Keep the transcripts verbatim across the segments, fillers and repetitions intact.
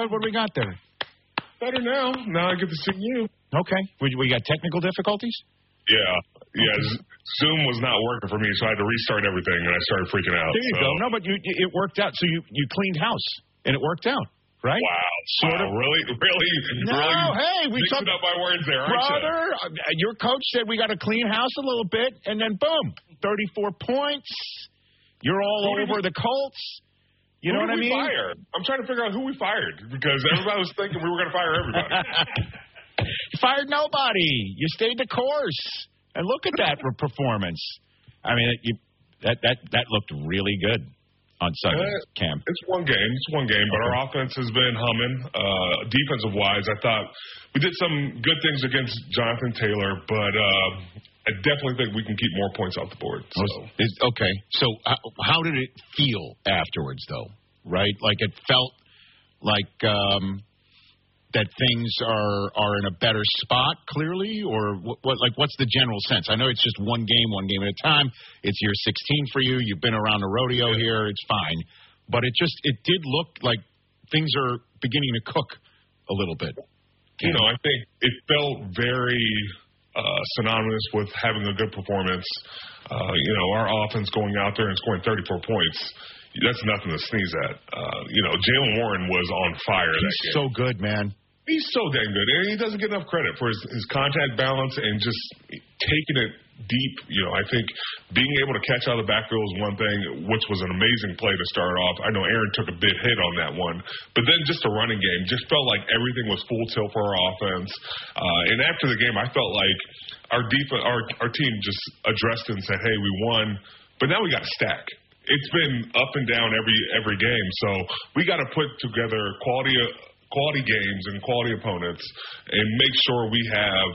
What, what do we got there? Better now. Now I get to see you. Okay. We, we got technical difficulties? Yeah. Yeah. Z- Zoom was not working for me, so I had to restart everything, and I started freaking out. There you so. go. No, but you, it worked out. So you, you cleaned house, and it worked out, right? Wow. Sort wow. of. Really? Really? No, really hey, we mixing talked up my words there, aren't brother, you? uh, your coach said we got to clean house a little bit, and then boom, thirty-four points. You're all Who over we, the Colts. You who know what I did we mean? Fire? I'm trying to figure out who we fired because everybody was thinking we were going to fire everybody. You fired nobody. You stayed the course. And look at that performance. I mean, you, that that that looked really good on Sunday, uh, Cam. It's one game. It's one game, but our offense has been humming. Uh, defensive-wise, I thought we did some good things against Jonathan Taylor, but uh, I definitely think we can keep more points off the board. So. Is, okay. So uh, how did it feel afterwards, though, right? Like it felt like um, that things are, are in a better spot, clearly, or what, what? Like, what's the general sense? I know it's just one game, one game at a time. It's year sixteen for you. You've been around the rodeo here. It's fine. But it just it did look like things are beginning to cook a little bit. You know, I think it felt very uh, synonymous with having a good performance. Uh, you know, our offense going out there and scoring thirty-four points. That's nothing to sneeze at. Uh, you know, Jaylen Warren was on fire He's that game. so good, man. He's so dang good, and he doesn't get enough credit for his, his contact balance and just taking it deep. You know, I think being able to catch out of the backfield is one thing, which was an amazing play to start off. I know Aaron took a big hit on that one, but then just the running game just felt like everything was full tilt for our offense. Uh, and after the game, I felt like our defense, our our team just addressed it and said, "Hey, we won, but now we got to stack." It's been up and down every every game, so we got to put together quality. quality games and quality opponents and make sure we have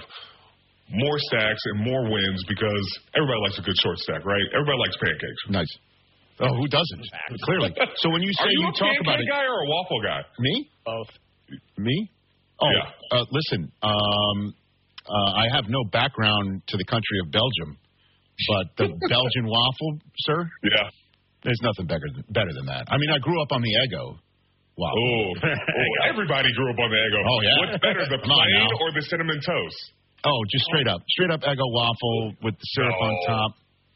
more stacks and more wins because everybody likes a good short stack, right? Everybody likes pancakes. Nice. Oh, who doesn't? Clearly. So when you say Are you, you a talk about it, guy or a waffle guy? Me? Both. Me? Oh, yeah. uh, listen. Um, uh, I have no background to the country of Belgium, but the Belgian waffle, sir. Yeah. There's nothing better than, better than that. I mean, I grew up on the Eggo. Wow. Oh, oh, everybody grew up on the Eggo. Oh, yeah? What's better, the plain or the cinnamon toast? Oh, just straight up. Straight up Eggo waffle with the syrup oh. on top.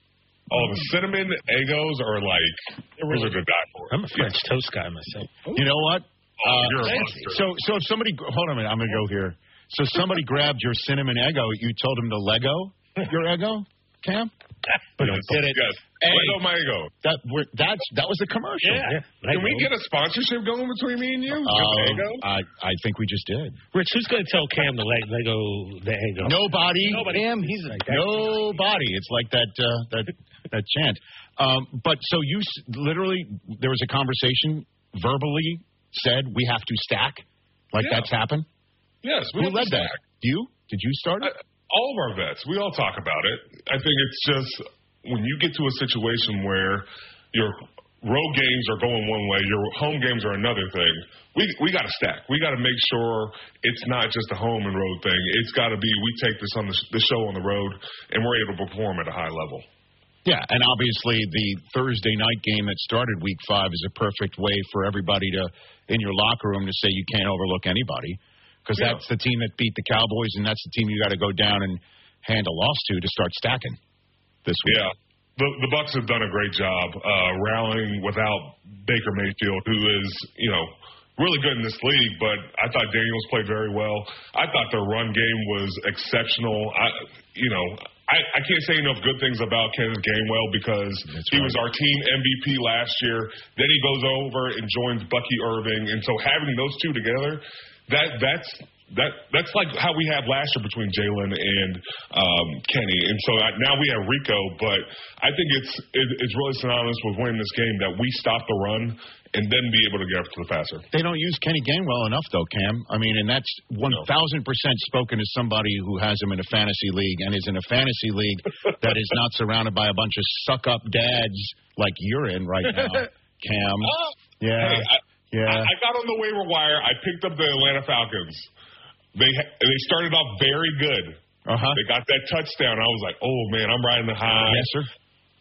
Oh, the cinnamon Eggos are like, those are to die for. I'm a French toast guy myself. You know what? Oh, uh, you're a monster. So, so if somebody, hold on a minute, I'm going to go here. So somebody grabbed your cinnamon Eggo, you told him to Lego your Eggo, Cam? But yes, did it. Yes. Hey, Lego my Eggo. That, we're, that's, that was the commercial. Yeah. yeah. Can we get a sponsorship going between me and you? Uh, I, I think we just did. Rich, who's going to tell Cam the leg, Lego the Eggo? Nobody. Nobody. Cam, he's like that. Nobody. It's like that uh, that that chant. Um, but so you s- literally, there was a conversation verbally said we have to stack. Like Yeah. that's happened? Yes. We Who have to led that? stack. You? Did you start it? I, all of our vets, we all talk about it. I think it's just when you get to a situation where your road games are going one way, your home games are another thing, we we got to stack. We got to make sure it's not just a home and road thing. It's got to be we take this on the, the show on the road, and we're able to perform at a high level. Yeah, and obviously the Thursday night game that started week five is a perfect way for everybody to, in your locker room, to say you can't overlook anybody. Because Yeah. that's the team that beat the Cowboys, and that's the team you got to go down and hand a loss to to start stacking this week. Yeah. The, the Bucs have done a great job uh, rallying without Baker Mayfield, who is, you know, really good in this league, but I thought Daniels played very well. I thought their run game was exceptional. I, you know, I, I can't say enough good things about Kenneth Gainwell because That's he right. was our team M V P last year. Then he goes over and joins Bucky Irving, and so having those two together, that that's that that's like how we had last year between Jalen and um, Kenny, and so I, now we have Rico. But I think it's it, it's really synonymous with winning this game that we stop the run and then be able to get up to the passer. They don't use Kenny Gainwell enough, though, Cam. I mean, and that's one thousand percent spoken as somebody who has him in a fantasy league and is in a fantasy league that is not surrounded by a bunch of suck-up dads like you're in right now, Cam. Oh, Yeah, hey, I, yeah. I, I got on the waiver wire. I picked up the Atlanta Falcons. They ha- they started off very good. Uh-huh. They got that touchdown. I was like, oh, man, I'm riding the high. Yes, sir.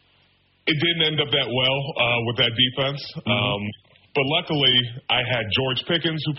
It didn't end up that well uh, with that defense. Mm-hmm. Um, but luckily, I had George Pickens, who